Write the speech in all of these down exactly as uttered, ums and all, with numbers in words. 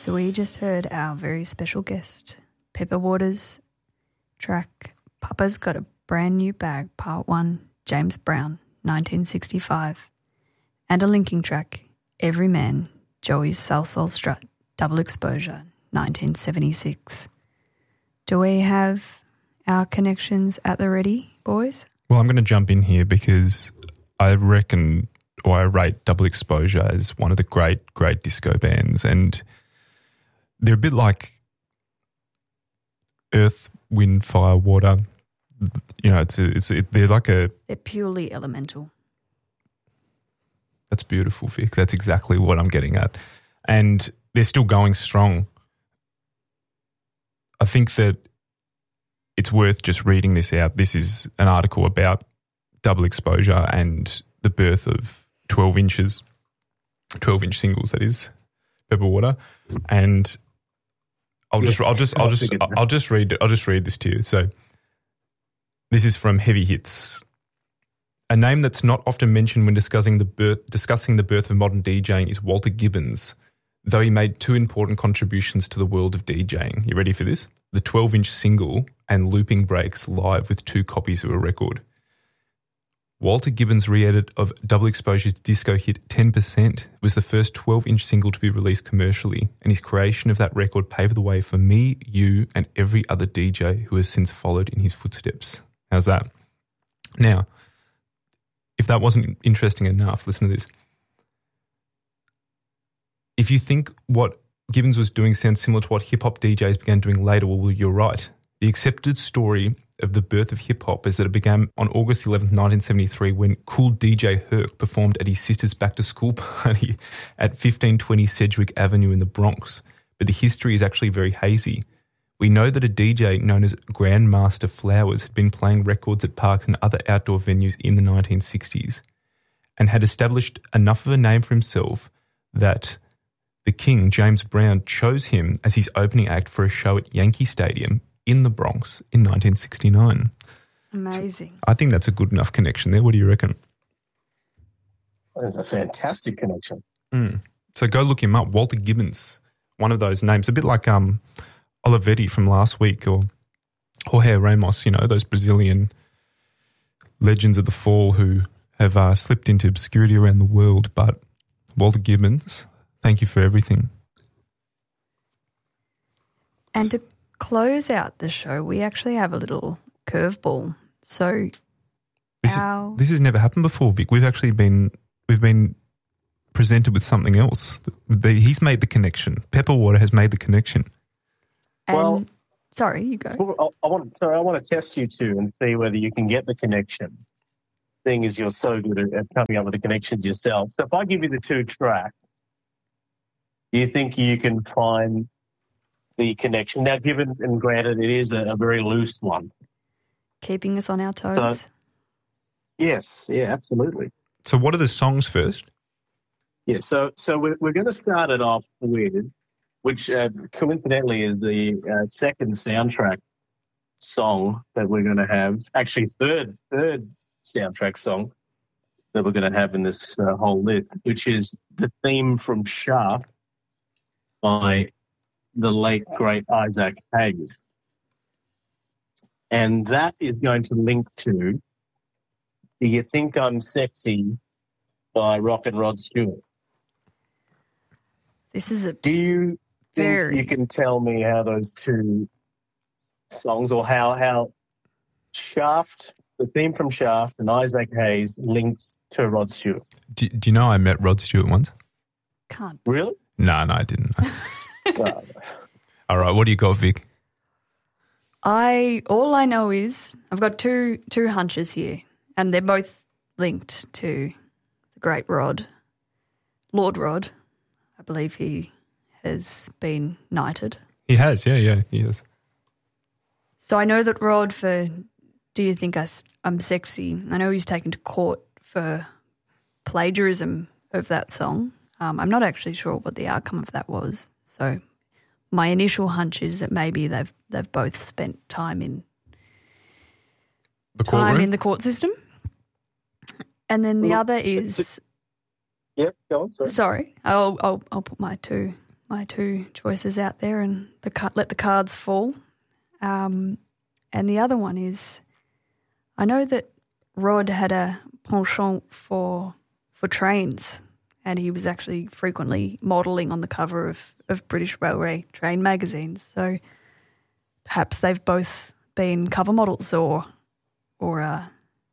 So we just heard our very special guest, Pepper Waters' track, Papa's Got a Brand New Bag, Part one, James Brown, nineteen sixty-five, and a linking track, Every Man, Joey's Soul Soul Strut, Double Exposure, nineteen seventy-six. Do we have our connections at the ready, boys? Well, I'm going to jump in here because I reckon, or I rate Double Exposure as one of the great, great disco bands, and they're a bit like Earth, Wind, Fire, Water. You know, it's a, it's a, they're like a. They're purely elemental. That's beautiful, Vic. That's exactly what I'm getting at, and they're still going strong. I think that it's worth just reading this out. This is an article about Double Exposure and the birth of twelve inches, twelve-inch singles. That is Pepper Water, and I'll Yes, just, I'll just, I'll just, I'll, I'll just read, I'll just read this to you. So, this is from Heavy Hits. A name that's not often mentioned when discussing the birth, discussing the birth of modern DJing is Walter Gibbons, though he made two important contributions to the world of DJing. You ready for this? The twelve-inch single and looping breaks live with two copies of a record. Walter Gibbons' re-edit of Double Exposure's disco hit ten percent was the first twelve-inch single to be released commercially, and his creation of that record paved the way for me, you, and every other D J who has since followed in his footsteps. How's that? Now, if that wasn't interesting enough, listen to this. If you think what Gibbons was doing sounds similar to what hip-hop D Js began doing later, well, you're right. The accepted story of the birth of hip-hop is that it began on August eleventh, nineteen seventy-three, when cool D J Herc performed at his sister's back-to-school party at fifteen twenty Sedgwick Avenue in the Bronx. But the history is actually very hazy. We know that a D J known as Grandmaster Flowers had been playing records at parks and other outdoor venues in the nineteen sixties and had established enough of a name for himself that the King, James Brown, chose him as his opening act for a show at Yankee Stadium in the Bronx in nineteen sixty-nine. Amazing. So I think that's a good enough connection there. What do you reckon? That's a fantastic connection. Mm. So go look him up. Walter Gibbons, one of those names, a bit like um, Olivetti from last week, or Jorge Ramos, you know, those Brazilian legends of the fall who have uh, slipped into obscurity around the world. But Walter Gibbons, thank you for everything. And to close out the show, we actually have a little curveball. So this, our... is, this has never happened before, Vic. We've actually been we've been presented with something else. The, he's made the connection. Pepper Water has made the connection. And, Well, sorry, you go. So I, I want, sorry, I want to test you two and see whether you can get the connection, seeing as you're so good at, at coming up with the connections yourself. So if I give you the two tracks, do you think you can find the connection? Now, given and granted, it is a, a very loose one. Keeping us on our toes. So, yes, yeah, absolutely. So what are the songs first? Yeah, so so we're, we're going to start it off with, which uh, coincidentally is the uh, second soundtrack song that we're going to have, actually third third soundtrack song that we're going to have in this uh, whole list, which is the theme from Shaft by the late, great Isaac Hayes. And that is going to link to Do You Think I'm Sexy by Rock and Rod Stewart. This is a Do you very... think you can tell me how those two songs, or how, how Shaft, the theme from Shaft and Isaac Hayes links to Rod Stewart? Do, do you know I met Rod Stewart once? Can't. Really? No, no, I didn't. God. All right, what do you got, Vic? I all I know is I've got two two hunches here, and they're both linked to the great Rod, Lord Rod. I believe he has been knighted. He has, yeah, yeah, he has. So I know that Rod, for Do You Think I, I'm Sexy, I know he's taken to court for plagiarism of that song. Um, I'm not actually sure what the outcome of that was. So my initial hunch is that maybe they've they've both spent time in the time courtroom? in the court system. And then the other is Yep, go on, sorry. sorry, I'll I'll I'll put my two my two choices out there and the cut, let the cards fall. Um, and the other one is, I know that Rod had a penchant for for trains, and he was actually frequently modelling on the cover of, of British Railway train magazines. So perhaps they've both been cover models, or or uh,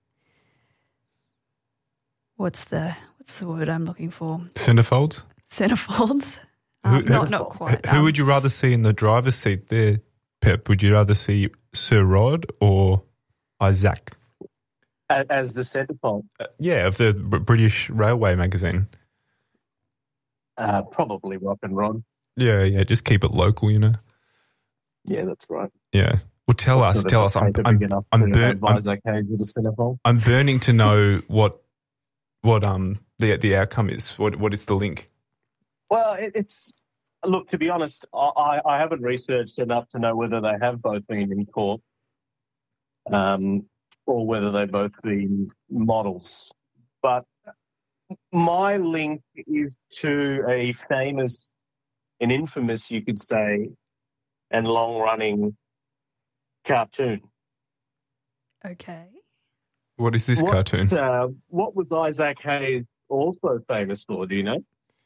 what's the what's the word I'm looking for? Centerfolds. Centerfolds. Um, Who, not who, not quite. Who um, would you rather see in the driver's seat there, Pep? Would you rather see Sir Rod or Isaac? As, as the centerfold, Uh, yeah, of the B- British Railway magazine. uh, probably Rock and Rod. Yeah, yeah. Just keep it local, you know. Yeah, that's right. Yeah. Well, tell us, Sort of tell us. I'm, paper I'm, big enough I'm, to burn, have I'm, Isaac Hayes with a centerfold. I'm burning to know what, what um the the outcome is. What what is the link? Well, it, it's look. To be honest, I, I haven't researched enough to know whether they have both been in court, um, or whether they've both been models. But my link is to a famous, an infamous, you could say, and long-running cartoon. Okay. What is this what, cartoon? Uh, what was Isaac Hayes also famous for? Do you know?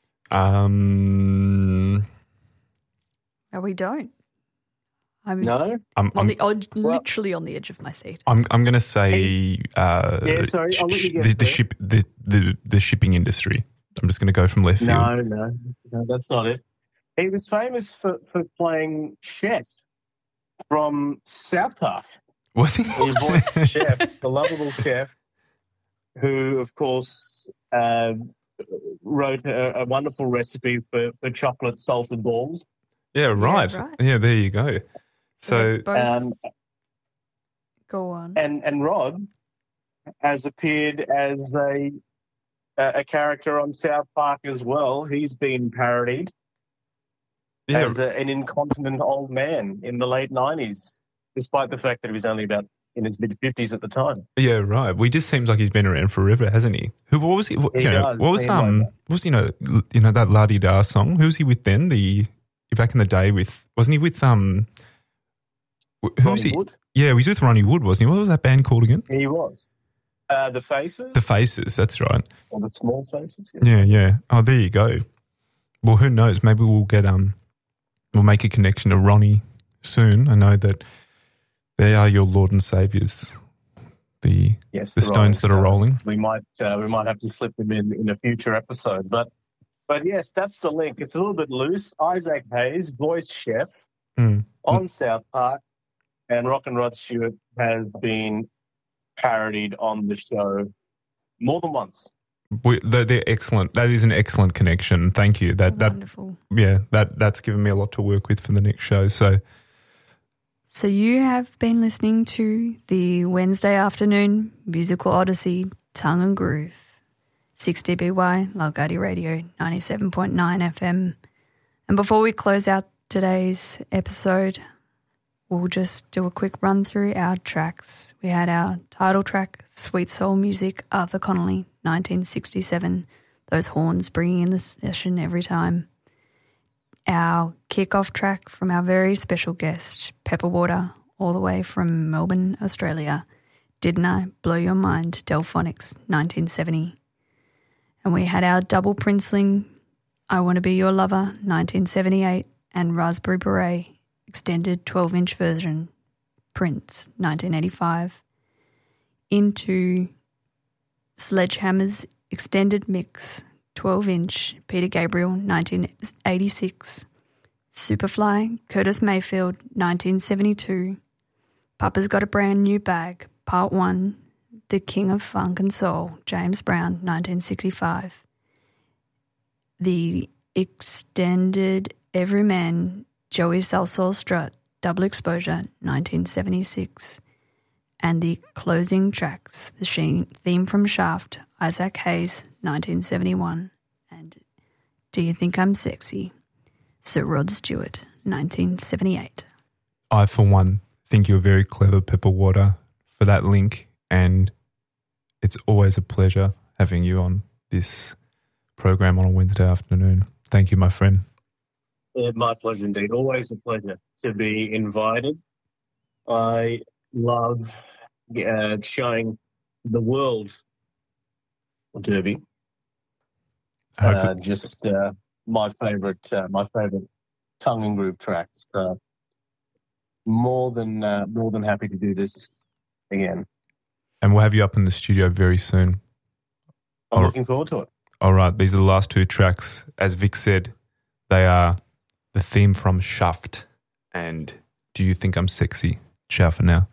Um, No, we don't. I'm No. I'm on I'm, the odd, literally on the edge of my seat. I'm I'm going to say uh, Yeah, sorry, I'll let you sh- get the, the first. ship the, the the shipping industry. I'm just going to go from left field. No, no, no, that's not it. He was famous for, for playing Chef from South Park. Was he? He voiced Chef, the lovable chef, who, of course, uh, wrote a, a wonderful recipe for, for chocolate salted balls. Yeah, right. Yeah, right. yeah, there you go. So, Both- Um, go on. and and Rod has appeared as a a character on South Park as well. He's been parodied yeah, as a, an incontinent old man in the late nineties, despite the fact that he was only about in his mid fifties at the time. yeah, right. Well, he just seems like he's been around forever, hasn't he? Who? What was he? What, He you know, does, what was seem um? like What was you know? l- You know that La Di Da song? Who was he with then? The back in the day with wasn't he with um? wh- Who was Ronnie he? Wood? Yeah, he was with Ronnie Wood, wasn't he? What was that band called again? He was. Uh, the Faces? The Faces. That's right. Or the Small Faces? Yeah. Yeah, yeah. Oh, there you go. Well, who knows? Maybe we'll get um, we'll make a connection to Ronnie soon. I know that they are your Lord and Saviors, the Yes, the the stones that are Rolling rolling. Stones. We might uh, we might have to slip them in in a future episode, but but yes, that's the link. It's a little bit loose. Isaac Hayes, voiced Chef Mm. on South Park, and Rock and Rod Stewart has been parodied on the show more than once. We, they're, they're excellent. That is an excellent connection. Thank you. That that Wonderful. yeah, that that's given me a lot to work with for the next show. So So you have been listening to the Wednesday afternoon musical odyssey, Tongue and Groove, six D B Y, Lalgadi Radio, ninety-seven point nine F M. And before we close out today's episode, we'll just do a quick run through our tracks. We had our title track, Sweet Soul Music, Arthur Connolly, nineteen sixty-seven. Those horns bringing in the session every time. Our kick-off track from our very special guest, Pepperwater, all the way from Melbourne, Australia. Didn't I Blow Your Mind, Delphonics, nineteen seventy. And we had our double Princeling, I Want to Be Your Lover, nineteen seventy-eight, and Raspberry Beret, extended twelve-inch version, Prince, nineteen eighty-five. Into Sledgehammer's extended mix, twelve-inch, Peter Gabriel, nineteen eighty-six. Superfly, Curtis Mayfield, nineteen seventy-two. Papa's Got a Brand New Bag, Part one, The King of Funk and Soul, James Brown, nineteen sixty-five. The extended Everyman, Joey Salsoul Strut, Double Exposure, nineteen seventy-six. And the closing tracks, the Sheen theme from Shaft, Isaac Hayes, nineteen seventy-one. And Do You Think I'm Sexy, Sir Rod Stewart, nineteen seventy-eight. I, for one, think you're very clever, Pepperwater, for that link, and it's always a pleasure having you on this program on a Wednesday afternoon. Thank you, my friend. Yeah, my pleasure indeed. Always a pleasure to be invited. I love uh, showing the world Derby. Uh, just uh, my favourite, uh, my favourite tongue and groove tracks. Uh, more than uh, more than happy to do this again. And we'll have you up in the studio very soon. I'm All looking forward to it. All right, these are the last two tracks. As Vic said, they are the theme from Shaft and Do You Think I'm Sexy? Ciao for now.